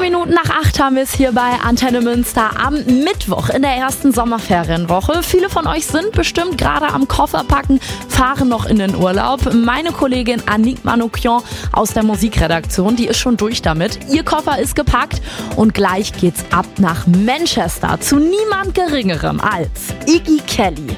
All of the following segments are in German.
Minuten nach 8 haben wir es hier bei Antenne Münster am Mittwoch in der ersten Sommerferienwoche. Viele von euch sind bestimmt gerade am Kofferpacken, fahren noch in den Urlaub. Meine Kollegin Annick Manoukian aus der Musikredaktion, die ist schon durch damit. Ihr Koffer ist gepackt und gleich geht's ab nach Manchester zu niemand Geringerem als Iggy Kelly.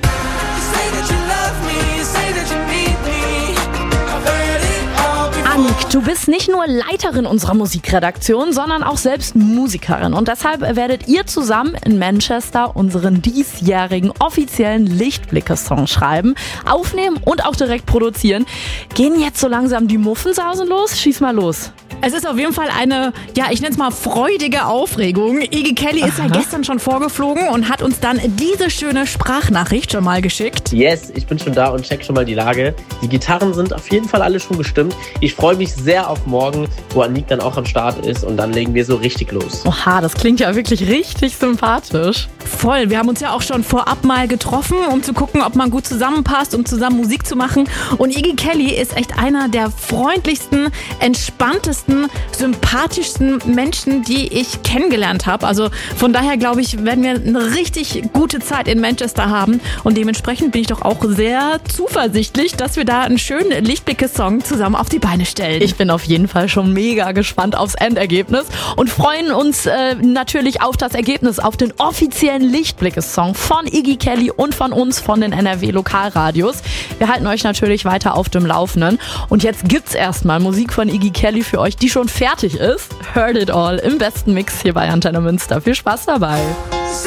Annick, du bist nicht nur Leiterin unserer Musikredaktion, sondern auch selbst Musikerin. Und deshalb werdet ihr zusammen in Manchester unseren diesjährigen offiziellen Lichtblicke-Song schreiben, aufnehmen und auch direkt produzieren. Gehen jetzt so langsam die Muffensausen los? Schieß mal los. Es ist auf jeden Fall eine, ich nenne es mal freudige Aufregung. Iggy Kelly ist ja gestern schon vorgeflogen und hat uns dann diese schöne Sprachnachricht schon mal geschickt. Yes, ich bin schon da und check schon mal die Lage. Die Gitarren sind auf jeden Fall alle schon gestimmt. Ich freue mich sehr auf morgen, wo Annick dann auch am Start ist und dann legen wir so richtig los. Oha, das klingt ja wirklich richtig sympathisch. Voll, wir haben uns ja auch schon vorab mal getroffen, um zu gucken, ob man gut zusammenpasst, um zusammen Musik zu machen. Und Iggy Kelly ist echt einer der freundlichsten, entspanntesten, sympathischsten Menschen, die ich kennengelernt habe. Also von daher glaube ich, werden wir eine richtig gute Zeit in Manchester haben. Und dementsprechend bin ich doch auch sehr zuversichtlich, dass wir da einen schönen Lichtblicke-Song zusammen auf die Beine stellen. Ich bin auf jeden Fall schon mega gespannt aufs Endergebnis und freuen uns natürlich auf das Ergebnis, auf den offiziellen Lichtblicke-Song von Iggy Kelly und von uns, von den NRW-Lokalradios. Wir halten euch natürlich weiter auf dem Laufenden. Und jetzt gibt's erstmal Musik von Iggy Kelly für euch, die schon fertig ist. Heard It All im besten Mix hier bei Antenne Münster. Viel Spaß dabei.